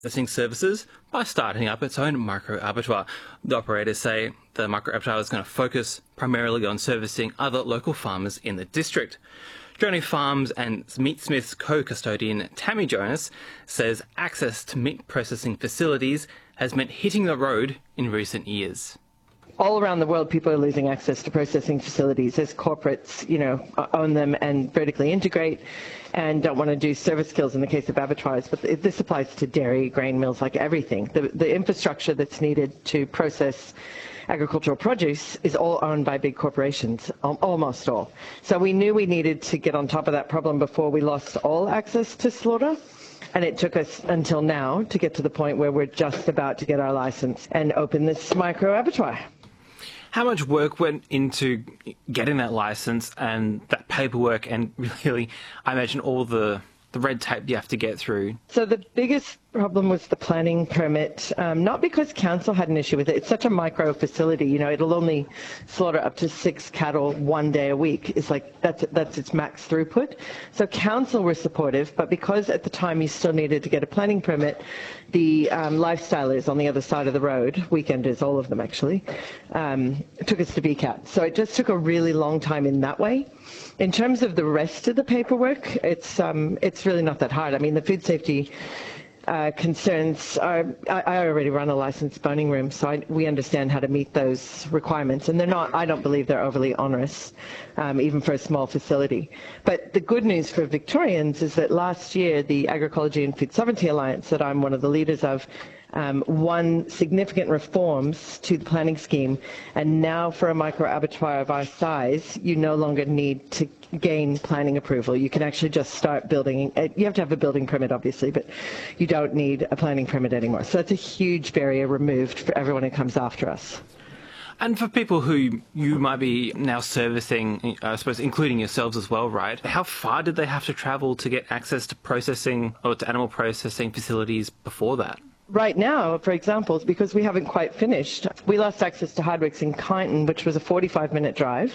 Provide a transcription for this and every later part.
processing services by starting up its own micro-abattoir. The operators say the micro-abattoir is going to focus primarily on servicing other local farmers in the district. Journey Farms and Meatsmith's co-custodian Tammy Jonas says access to meat processing facilities has meant hitting the road in recent years. All around the world, people are losing access to processing facilities as corporates, own them and vertically integrate and don't want to do service kills in the case of abattoirs. But this applies to dairy, grain mills, like everything. The infrastructure that's needed to process agricultural produce is all owned by big corporations, almost all. So we knew we needed to get on top of that problem before we lost all access to slaughter. And it took us until now to get to the point where we're just about to get our license and open this micro-abattoir. How much work went into getting that license and that paperwork and really, I imagine, all the red tape you have to get through? So the biggest problem was the planning permit, not because council had an issue with it. It's such a micro facility, it'll only slaughter up to 6 cattle 1 day a week. It's like that's its max throughput. So council were supportive, but because at the time you still needed to get a planning permit, the lifestylers on the other side of the road, weekenders, all of them actually, took us to VCAT. So it just took a really long time in that way. In terms of the rest of the paperwork, it's really not that hard. I mean, the food safety concerns are, I already run a licensed boning room, so we understand how to meet those requirements, and I don't believe they're overly onerous, even for a small facility. But the good news for Victorians is that last year the Agroecology and Food Sovereignty Alliance, that I'm one of the leaders of, won significant reforms to the planning scheme, and now for a micro-abattoir of our size, you no longer need to gain planning approval. You can actually just start building. You have to have a building permit, obviously, but you don't need a planning permit anymore. So that's a huge barrier removed for everyone who comes after us. And for people who you might be now servicing, I suppose, including yourselves as well, right? How far did they have to travel to get access to processing or to animal processing facilities before that? Right now, for example, because we haven't quite finished, we lost access to Hardwicks in Kyneton, which was a 45-minute drive.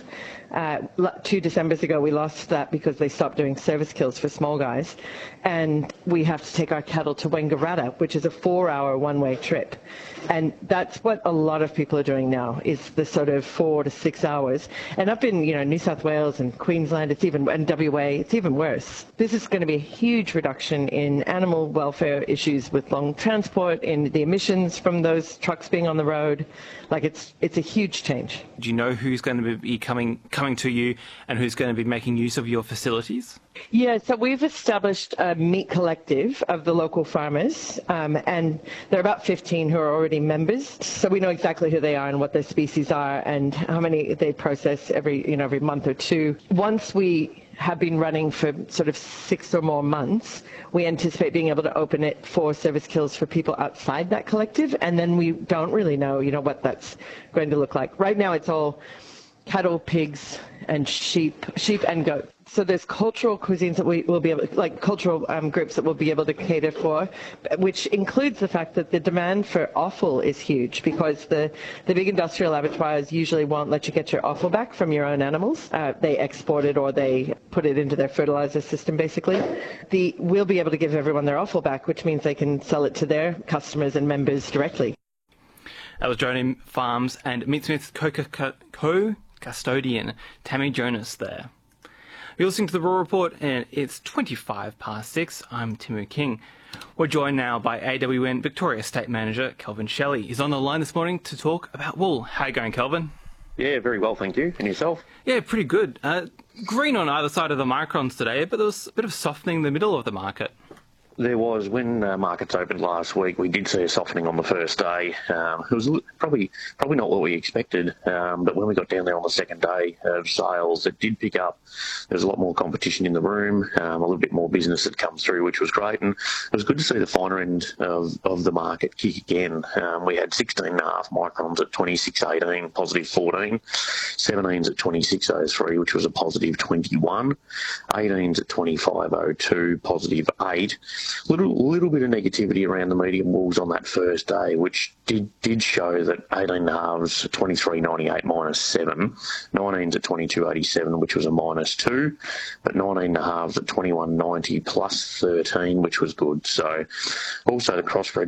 2 Decembers ago, we lost that because they stopped doing service kills for small guys. And we have to take our cattle to Wangaratta, which is a 4-hour one-way trip. And that's what a lot of people are doing now, is the sort of 4 to 6 hours. And up in New South Wales and Queensland, and WA, it's even worse. This is going to be a huge reduction in animal welfare issues with long transport, in the emissions from those trucks being on the road. Like it's a huge change. Do you know who's going to be coming to you and who's going to be making use of your facilities? Yeah, so we've established a meat collective of the local farmers, and there are about 15 who are already members. So we know exactly who they are and what their species are and how many they process every month or two. Once we have been running for sort of 6 or more months, we anticipate being able to open it for service kills for people outside that collective, and then we don't really know, what that's going to look like. Right now it's all cattle, pigs, and sheep and goat. So there's cultural cuisines that we will be able, like cultural groups that we'll be able to cater for, which includes the fact that the demand for offal is huge, because the big industrial abattoirs usually won't let you get your offal back from your own animals. They export it or they put it into their fertilizer system, basically. We'll be able to give everyone their offal back, which means they can sell it to their customers and members directly. That was Journey Farms and Meatsmith's co-custodian Tammy Jonas there. You're listening to The Raw Report, and it's 6:25. I'm Timu King. We're joined now by AWN Victoria State Manager Kelvin Shelley. He's on the line this morning to talk about wool. How are you going, Kelvin? Yeah, very well, thank you. And yourself? Yeah, pretty good. Green on either side of the microns today, but there was a bit of softening in the middle of the market. There was, when markets opened last week, we did see a softening on the first day. It was probably not what we expected, but when we got down there on the second day of sales, it did pick up. There was a lot more competition in the room, a little bit more business that comes through, which was great, and it was good to see the finer end of the market kick again. We had 16.5 microns at 26.18, positive 14, 17s at 26.03, which was a positive 21, 18s at 25.02, positive 8, little bit of negativity around the medium wolves on that first day, which did show that 18 halves 23.98 minus 7, 19s at 22.87, which was a minus 2, but 19 halves at 21.90 plus 13, which was good. So also the crossbred